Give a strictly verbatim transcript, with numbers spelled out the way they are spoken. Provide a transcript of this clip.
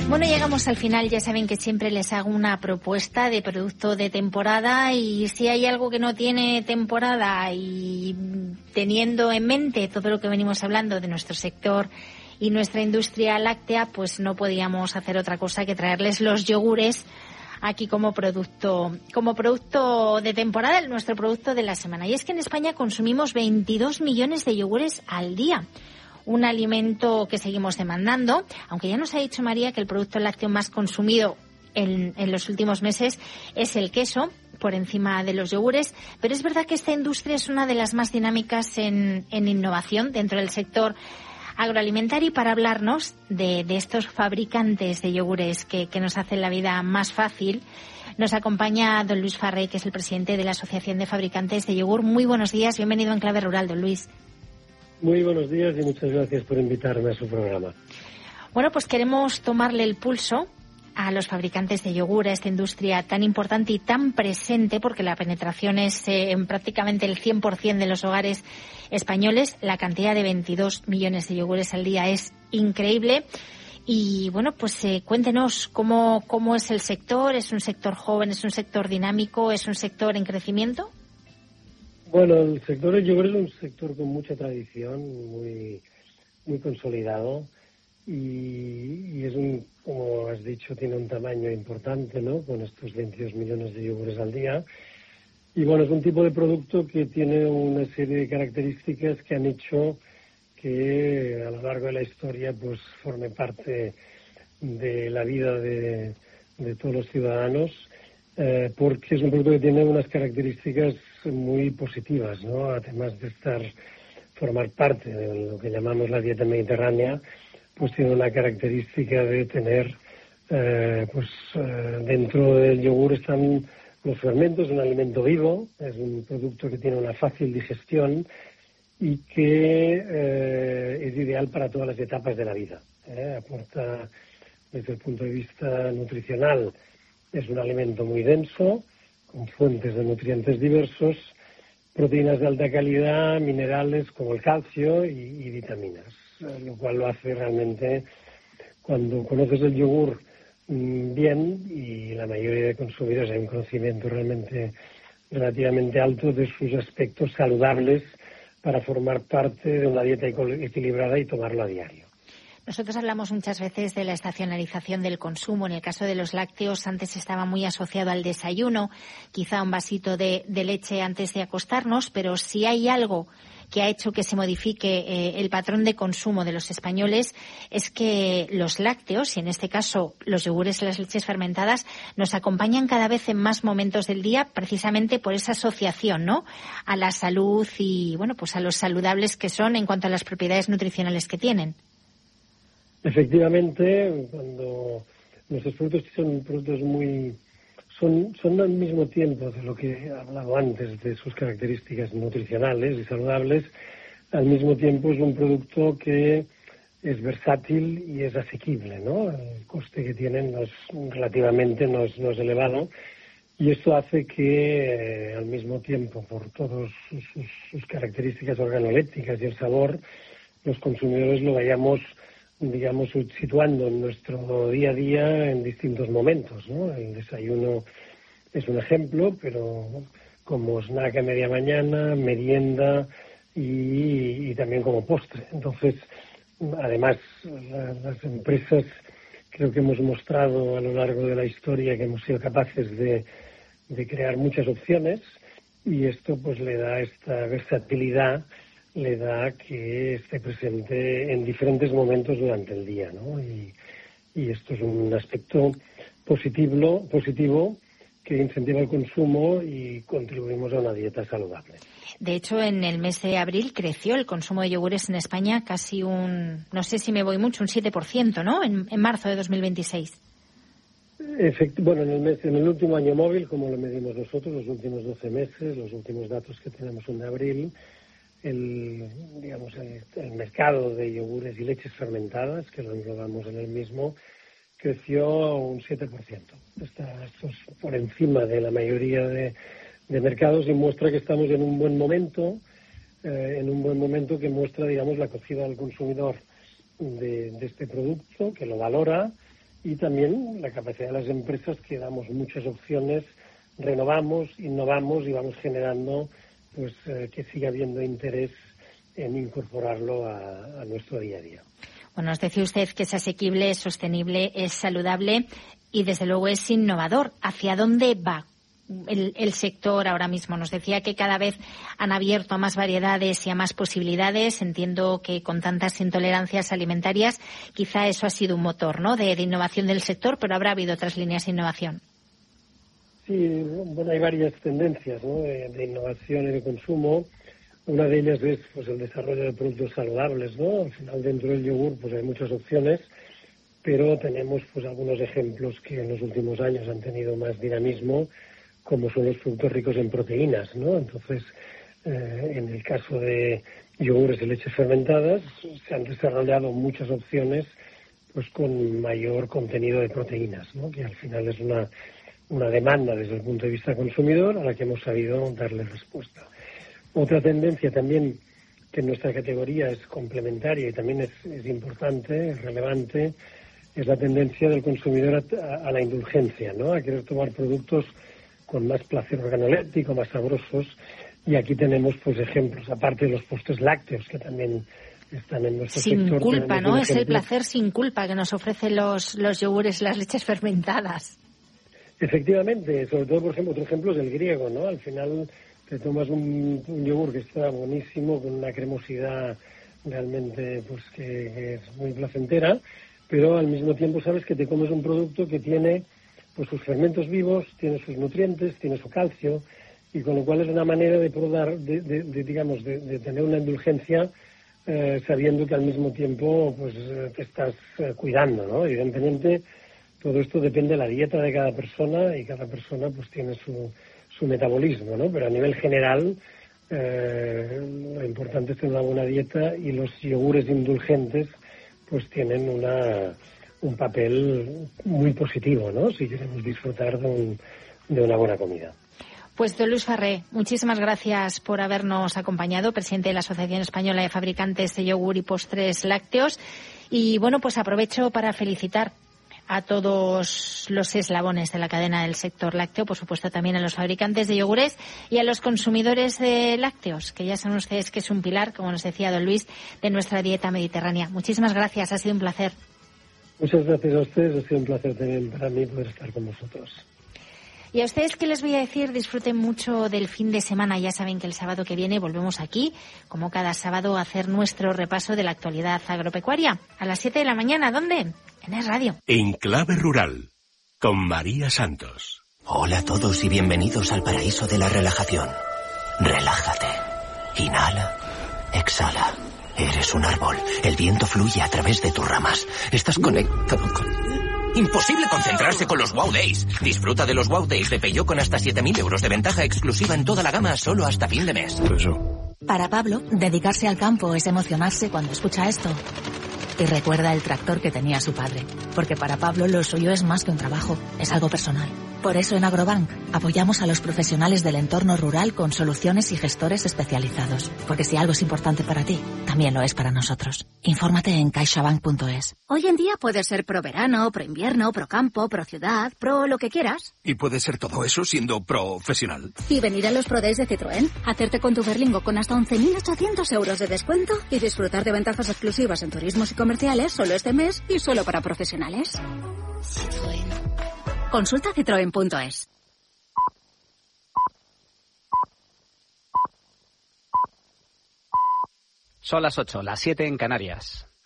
Bueno, llegamos al final. Ya saben que siempre les hago una propuesta de producto de temporada, y si hay algo que no tiene temporada, y teniendo en mente todo lo que venimos hablando de nuestro sector y nuestra industria láctea, pues no podíamos hacer otra cosa que traerles los yogures aquí como producto, como producto de temporada, nuestro producto de la semana. Y es que en España consumimos veintidós millones de yogures al día. Un alimento que seguimos demandando, aunque ya nos ha dicho María que el producto lácteo más consumido en, en los últimos meses es el queso, por encima de los yogures, pero es verdad que esta industria es una de las más dinámicas en, en innovación dentro del sector agroalimentario. Y para hablarnos de, de estos fabricantes de yogures que, que nos hacen la vida más fácil, nos acompaña don Luis Farré, que es el presidente de la Asociación de Fabricantes de Yogur. Muy buenos días, bienvenido en Clave Rural, don Luis. Muy buenos días y muchas gracias por invitarme a su programa. Bueno, pues queremos tomarle el pulso a los fabricantes de yogur, a esta industria tan importante y tan presente, porque la penetración es eh, en prácticamente el cien por ciento de los hogares españoles. La cantidad de veintidós millones de yogures al día es increíble. Y bueno, pues eh, cuéntenos cómo, cómo es el sector. ¿Es un sector joven, es un sector dinámico, es un sector en crecimiento? Bueno, el sector del yogur es un sector con mucha tradición, muy muy consolidado, y, y es un, como has dicho, tiene un tamaño importante, ¿no?, con estos veintidós millones de yogures al día. Y bueno, es un tipo de producto que tiene una serie de características que han hecho que a lo largo de la historia pues forme parte de la vida de, de todos los ciudadanos, eh, porque es un producto que tiene unas características muy positivas, ¿no? Además de estar formar parte de lo que llamamos la dieta mediterránea, pues tiene una característica de tener, eh, pues eh, dentro del yogur están los fermentos, un alimento vivo, es un producto que tiene una fácil digestión y que eh, es ideal para todas las etapas de la vida. ¿eh? Aporta, desde el punto de vista nutricional, es un alimento muy denso, con fuentes de nutrientes diversos, proteínas de alta calidad, minerales como el calcio y, y vitaminas, lo cual lo hace realmente, cuando conoces el yogur mmm, bien, y la mayoría de consumidores hay un conocimiento realmente relativamente alto de sus aspectos saludables para formar parte de una dieta equilibrada y tomarlo a diario. Nosotros hablamos muchas veces de la estacionalización del consumo. En el caso de los lácteos, antes estaba muy asociado al desayuno, quizá un vasito de, de leche antes de acostarnos, pero si hay algo que ha hecho que se modifique eh, el patrón de consumo de los españoles, es que los lácteos, y en este caso los yogures y las leches fermentadas, nos acompañan cada vez en más momentos del día, precisamente por esa asociación, ¿no?, a la salud y, bueno, pues a los saludables que son en cuanto a las propiedades nutricionales que tienen. Efectivamente, cuando nuestros productos son productos muy son son al mismo tiempo, de lo que he hablado antes, de sus características nutricionales y saludables, al mismo tiempo es un producto que es versátil y es asequible, ¿no? El coste que tienen no es, relativamente no es, no es elevado, y esto hace que eh, al mismo tiempo, por todas sus, sus, sus características organolépticas y el sabor, los consumidores lo vayamos, digamos, situando en nuestro día a día en distintos momentos, ¿no? El desayuno es un ejemplo, pero como snack a media mañana, merienda y, y también como postre. Entonces, además, la, las empresas creo que hemos mostrado a lo largo de la historia que hemos sido capaces de, de crear muchas opciones, y esto pues le da esta versatilidad, le da que esté presente en diferentes momentos durante el día, ¿no? Y, y esto es un aspecto positivo, positivo que incentiva el consumo y contribuimos a una dieta saludable. De hecho, en el mes de abril creció el consumo de yogures en España casi un, no sé si me voy mucho, un siete por ciento, ¿no?, en, en marzo de dos mil veintiséis. Efect- bueno, en el, mes, en el último año móvil, como lo medimos nosotros, los últimos doce meses, los últimos datos que tenemos son de abril, el, digamos, el, el mercado de yogures y leches fermentadas, que lo englobamos en el mismo, creció un siete por ciento. Está, esto es por encima de la mayoría de, de mercados y muestra que estamos en un buen momento, eh, en un buen momento que muestra, digamos, la acogida del consumidor de, de este producto, que lo valora y también la capacidad de las empresas, que damos muchas opciones, renovamos, innovamos y vamos generando pues eh, que siga habiendo interés en incorporarlo a, a nuestro día a día. Bueno, nos decía usted que es asequible, es sostenible, es saludable y desde luego es innovador. ¿Hacia dónde va el, el sector ahora mismo? Nos decía que cada vez han abierto a más variedades y a más posibilidades. Entiendo que con tantas intolerancias alimentarias quizá eso ha sido un motor, ¿no?, de, de innovación del sector, pero habrá habido otras líneas de innovación. Sí, bueno, hay varias tendencias, ¿no?, de, de innovación y de consumo. Una de ellas es pues el desarrollo de productos saludables, ¿no? Al final, dentro del yogur pues hay muchas opciones, pero tenemos pues algunos ejemplos que en los últimos años han tenido más dinamismo, como son los productos ricos en proteínas, ¿no? Entonces, eh, en el caso de yogures y leches fermentadas, se han desarrollado muchas opciones pues con mayor contenido de proteínas, ¿no?, que al final es una, una demanda desde el punto de vista consumidor a la que hemos sabido darle respuesta. Otra tendencia también que en nuestra categoría es complementaria y también es, es importante, es relevante, es la tendencia del consumidor a, a la indulgencia, ¿no?, a querer tomar productos con más placer organoléptico, más sabrosos. Y aquí tenemos pues ejemplos, aparte de los postres lácteos, que también están en nuestro sin sector. Sin culpa, ¿no? Es el ejemplo. placer sin culpa que nos ofrecen los, los yogures, las leches fermentadas. Efectivamente, sobre todo, por ejemplo, otro ejemplo es el griego, ¿no? Al final te tomas un, un yogur que está buenísimo, con una cremosidad realmente pues que, que es muy placentera, pero al mismo tiempo sabes que te comes un producto que tiene pues sus fermentos vivos, tiene sus nutrientes, tiene su calcio, y con lo cual es una manera de poder, de, de, de, digamos, de, de tener una indulgencia eh, sabiendo que al mismo tiempo pues te estás eh, cuidando, ¿no? Evidentemente todo esto depende de la dieta de cada persona y cada persona pues tiene su su metabolismo, ¿no? Pero a nivel general eh, lo importante es tener una buena dieta, y los yogures indulgentes pues tienen una, un papel muy positivo, ¿no?, si queremos disfrutar de, un, de una buena comida. Pues don Luis Ferré, muchísimas gracias por habernos acompañado, presidente de la Asociación Española de Fabricantes de Yogur y Postres Lácteos. Y bueno, pues aprovecho para felicitar a todos los eslabones de la cadena del sector lácteo, por supuesto también a los fabricantes de yogures y a los consumidores de lácteos, que ya saben ustedes que es un pilar, como nos decía don Luis, de nuestra dieta mediterránea. Muchísimas gracias, ha sido un placer. Muchas gracias a ustedes, ha sido un placer también para mí poder estar con vosotros. Y a ustedes, ¿qué les voy a decir? Disfruten mucho del fin de semana. Ya saben que el sábado que viene volvemos aquí, como cada sábado, a hacer nuestro repaso de la actualidad agropecuaria. A las siete de la mañana, ¿dónde? En Es Radio. En Clave Rural, con María Santos. Hola a todos y bienvenidos al paraíso de la relajación. Relájate. Inhala. Exhala. Eres un árbol. El viento fluye a través de tus ramas. Estás conectado con... Imposible concentrarse con los Wow Days. Disfruta de los Wow Days de Peugeot con hasta siete mil euros de ventaja exclusiva en toda la gama solo hasta fin de mes. Para Pablo, dedicarse al campo es emocionarse cuando escucha esto. Y recuerda el tractor que tenía su padre. Porque para Pablo lo suyo es más que un trabajo, es algo personal. Por eso en Agrobank apoyamos a los profesionales del entorno rural con soluciones y gestores especializados. Porque si algo es importante para ti, también lo es para nosotros. Infórmate en caixabank punto es. Hoy en día puedes ser pro verano, pro invierno, pro campo, pro ciudad, pro lo que quieras. Y puede ser todo eso siendo profesional. Y venir a los Pro Days de Citroën, hacerte con tu Berlingo con hasta once mil ochocientos euros de descuento y disfrutar de ventajas exclusivas en turismos y comerciales solo este mes y solo para profesionales. Citroën. Consulta citroen punto es. Son las ocho, las siete en Canarias.